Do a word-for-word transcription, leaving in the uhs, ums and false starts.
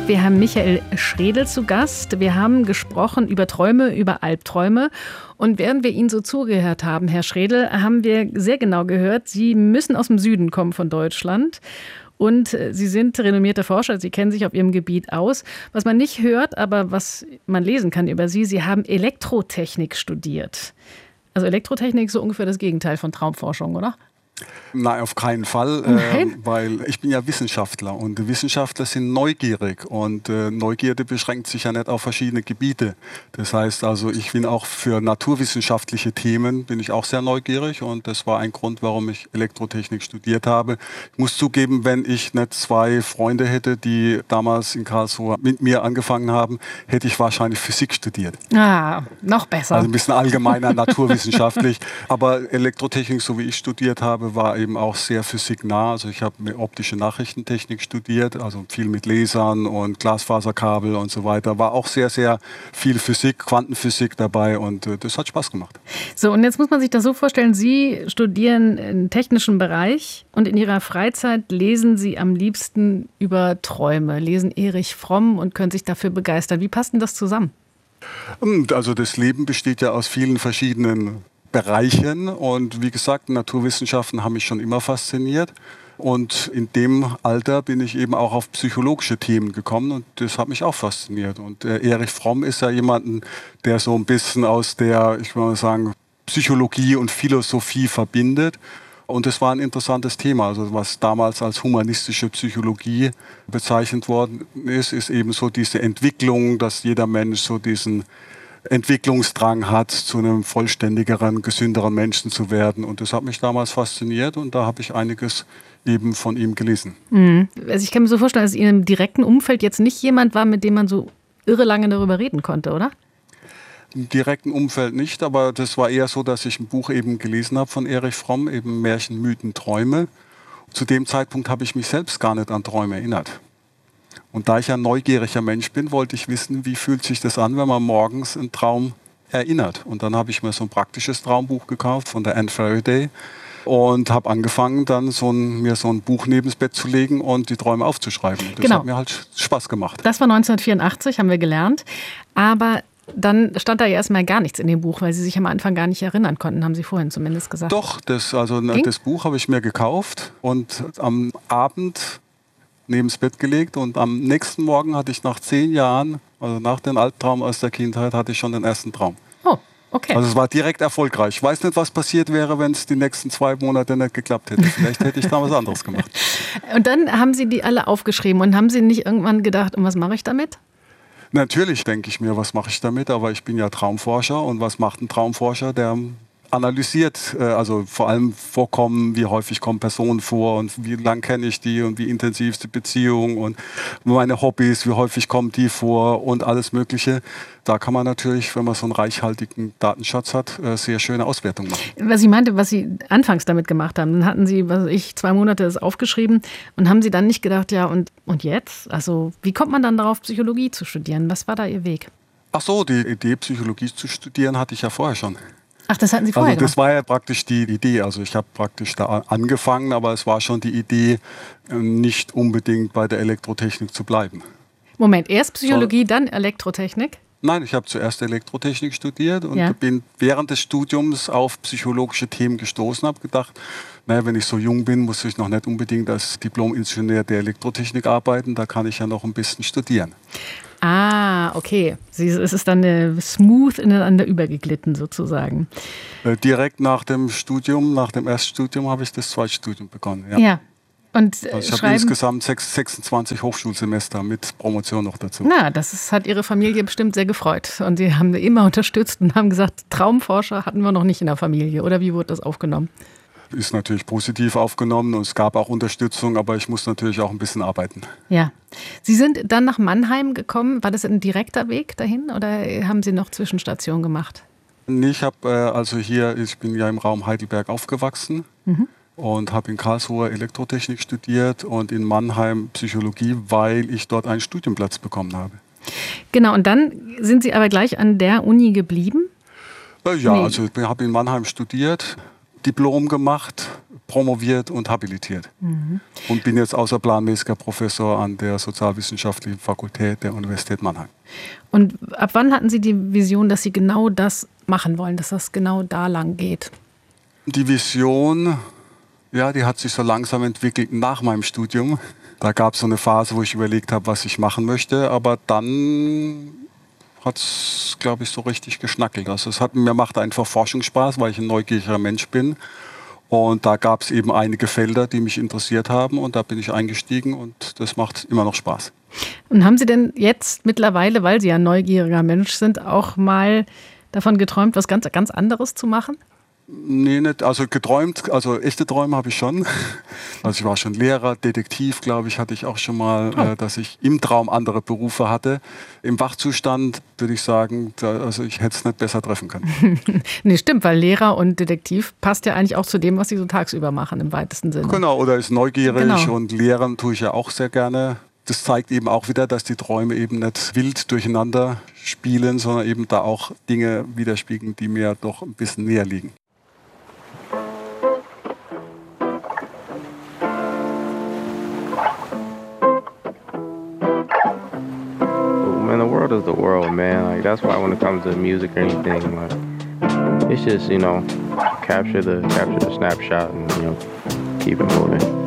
Wir haben Michael Schredl zu Gast. Wir haben gesprochen über Träume, über Albträume. Und während wir Ihnen so zugehört haben, Herr Schredl, haben wir sehr genau gehört, Sie müssen aus dem Süden kommen von Deutschland. Und Sie sind renommierter Forscher, Sie kennen sich auf Ihrem Gebiet aus. Was man nicht hört, aber was man lesen kann über Sie, Sie haben Elektrotechnik studiert. Also Elektrotechnik ist so ungefähr das Gegenteil von Traumforschung, oder? Nein, auf keinen Fall, äh, weil ich bin ja Wissenschaftler und Wissenschaftler sind neugierig und äh, Neugierde beschränkt sich ja nicht auf verschiedene Gebiete. Das heißt also, ich bin auch für naturwissenschaftliche Themen bin ich auch sehr neugierig und das war ein Grund, warum ich Elektrotechnik studiert habe. Ich muss zugeben, wenn ich nicht zwei Freunde hätte, die damals in Karlsruhe mit mir angefangen haben, hätte ich wahrscheinlich Physik studiert. Ah, noch besser. Also ein bisschen allgemeiner, naturwissenschaftlich. Aber Elektrotechnik, so wie ich studiert habe, war eben auch sehr physiknah. Also ich habe optische Nachrichtentechnik studiert, also viel mit Lasern und Glasfaserkabel und so weiter. War auch sehr, sehr viel Physik, Quantenphysik dabei und äh, das hat Spaß gemacht. So, und jetzt muss man sich das so vorstellen, Sie studieren im technischen Bereich und in Ihrer Freizeit lesen Sie am liebsten über Träume, lesen Erich Fromm und können sich dafür begeistern. Wie passt denn das zusammen? Also das Leben besteht ja aus vielen verschiedenen Bereichen und wie gesagt, Naturwissenschaften haben mich schon immer fasziniert und in dem Alter bin ich eben auch auf psychologische Themen gekommen und das hat mich auch fasziniert und äh, Erich Fromm ist ja jemanden, der so ein bisschen aus der, ich würde mal sagen, Psychologie und Philosophie verbindet. Und es war ein interessantes Thema. Also was damals als humanistische Psychologie bezeichnet worden ist, ist eben so diese Entwicklung, dass jeder Mensch so diesen Entwicklungsdrang hat, zu einem vollständigeren, gesünderen Menschen zu werden. Und das hat mich damals fasziniert und da habe ich einiges eben von ihm gelesen. Mhm. Also ich kann mir so vorstellen, dass in Ihrem direkten Umfeld jetzt nicht jemand war, mit dem man so irre lange darüber reden konnte, oder? Im direkten Umfeld nicht, aber das war eher so, dass ich ein Buch eben gelesen habe von Erich Fromm, eben Märchen, Mythen, Träume. Zu dem Zeitpunkt habe ich mich selbst gar nicht an Träume erinnert. Und da ich ein neugieriger Mensch bin, wollte ich wissen, wie fühlt sich das an, wenn man morgens einen Traum erinnert. Und dann habe ich mir so ein praktisches Traumbuch gekauft von der Anne Faraday und habe angefangen, dann so ein, mir so ein Buch neben das Bett zu legen und die Träume aufzuschreiben. Das genau. hat mir halt Spaß gemacht. Das war neunzehnhundertvierundachtzig, haben wir gelernt. Aber dann stand da ja erstmal gar nichts in dem Buch, weil Sie sich am Anfang gar nicht erinnern konnten, haben Sie vorhin zumindest gesagt. Doch, das, also Ging? das Buch habe ich mir gekauft und am Abend neben das Bett gelegt und am nächsten Morgen hatte ich nach zehn Jahren, also nach dem Albtraum aus der Kindheit, hatte ich schon den ersten Traum. Oh, okay. Also es war direkt erfolgreich. Ich weiß nicht, was passiert wäre, wenn es die nächsten zwei Monate nicht geklappt hätte. Vielleicht hätte ich da was anderes gemacht. Und dann haben Sie die alle aufgeschrieben und haben Sie nicht irgendwann gedacht, und was mache ich damit? Natürlich denke ich mir, was mache ich damit, aber ich bin ja Traumforscher und was macht ein Traumforscher, der analysiert, also vor allem Vorkommen, wie häufig kommen Personen vor und wie lang kenne ich die und wie intensiv ist die Beziehung und meine Hobbys, wie häufig kommen die vor und alles Mögliche. Da kann man natürlich, wenn man so einen reichhaltigen Datenschatz hat, sehr schöne Auswertungen machen. Was ich meinte, was Sie anfangs damit gemacht haben, dann hatten Sie, was weiß ich, zwei Monate das aufgeschrieben und haben Sie dann nicht gedacht, ja und, und jetzt? Also wie kommt man dann darauf, Psychologie zu studieren? Was war da Ihr Weg? Ach so, die Idee, Psychologie zu studieren, hatte ich ja vorher schon. Ach, das hatten Sie vorher Also das gemacht? war ja praktisch die Idee. Also ich habe praktisch da angefangen, aber es war schon die Idee, nicht unbedingt bei der Elektrotechnik zu bleiben. Moment, erst Psychologie, so, dann Elektrotechnik? Nein, ich habe zuerst Elektrotechnik studiert und ja. bin während des Studiums auf psychologische Themen gestoßen, habe gedacht, naja, wenn ich so jung bin, muss ich noch nicht unbedingt als Diplom-Ingenieur der Elektrotechnik arbeiten, da kann ich ja noch ein bisschen studieren. Ah, okay. Sie, es ist dann äh, smooth ineinander übergeglitten sozusagen. Äh, direkt nach dem Studium, nach dem Erststudium habe ich das Zweitstudium begonnen. Ja. ja. Und, äh, also ich habe insgesamt sechsundzwanzig Hochschulsemester mit Promotion noch dazu. Na, das ist, hat Ihre Familie bestimmt sehr gefreut. Und Sie haben immer unterstützt und haben gesagt, Traumforscher hatten wir noch nicht in der Familie. Oder wie wurde das aufgenommen? Ist natürlich positiv aufgenommen und es gab auch Unterstützung, aber ich muss natürlich auch ein bisschen arbeiten. Ja. Sie sind dann nach Mannheim gekommen. War das ein direkter Weg dahin oder haben Sie noch Zwischenstationen gemacht? Ich habe äh, also hier, ich bin ja im Raum Heidelberg aufgewachsen mhm. und habe in Karlsruhe Elektrotechnik studiert und in Mannheim Psychologie, weil ich dort einen Studienplatz bekommen habe. Genau, und dann sind Sie aber gleich an der Uni geblieben? Äh, ja, nee. also ich habe in Mannheim studiert, Diplom gemacht, promoviert und habilitiert. Mhm. Und bin jetzt außerplanmäßiger Professor an der Sozialwissenschaftlichen Fakultät der Universität Mannheim. Und ab wann hatten Sie die Vision, dass Sie genau das machen wollen, dass das genau da lang geht? Die Vision, ja, die hat sich so langsam entwickelt nach meinem Studium. Da gab es so eine Phase, wo ich überlegt habe, was ich machen möchte. Aber dann hat es, glaube ich, so richtig geschnackelt. Also es hat, mir macht einfach Forschung Spaß, weil ich ein neugieriger Mensch bin. Und da gab es eben einige Felder, die mich interessiert haben. Und da bin ich eingestiegen und das macht immer noch Spaß. Und haben Sie denn jetzt mittlerweile, weil Sie ja ein neugieriger Mensch sind, auch mal davon geträumt, was ganz, ganz anderes zu machen? Nee, nicht. Also geträumt, also echte Träume habe ich schon. Also ich war schon Lehrer, Detektiv, glaube ich, hatte ich auch schon mal, oh. äh, dass ich im Traum andere Berufe hatte. Im Wachzustand würde ich sagen, da, also ich hätte es nicht besser treffen können. Nee, stimmt, weil Lehrer und Detektiv passt ja eigentlich auch zu dem, was Sie so tagsüber machen, im weitesten Sinne. Genau, oder ist neugierig genau. Und lehren tue ich ja auch sehr gerne. Das zeigt eben auch wieder, dass die Träume eben nicht wild durcheinander spielen, sondern eben da auch Dinge widerspiegeln, die mir doch ein bisschen näher liegen. Man, the world is the world, man. Like that's why when it comes to music or anything, like it's just, you know, capture the capture the snapshot and, you know, keep it moving.